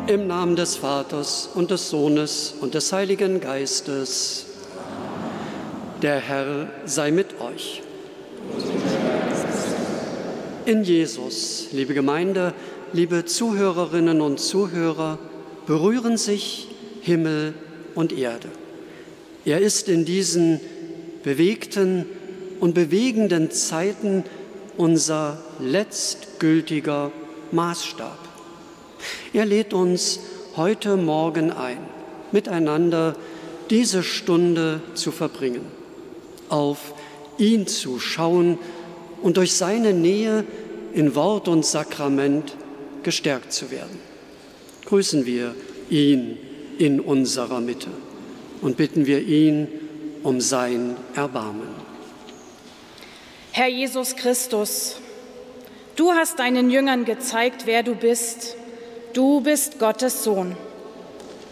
Im Namen des Vaters und des Sohnes und des Heiligen Geistes. Der Herr sei mit euch. In Jesus, liebe Gemeinde, liebe Zuhörerinnen und Zuhörer, berühren sich Himmel und Erde. Er ist in diesen bewegten und bewegenden Zeiten unser letztgültiger Maßstab. Er lädt uns heute Morgen ein, miteinander diese Stunde zu verbringen, auf ihn zu schauen und durch seine Nähe in Wort und Sakrament gestärkt zu werden. Grüßen wir ihn in unserer Mitte und bitten wir ihn um sein Erbarmen. Herr Jesus Christus, du hast deinen Jüngern gezeigt, wer du bist. Du bist Gottes Sohn.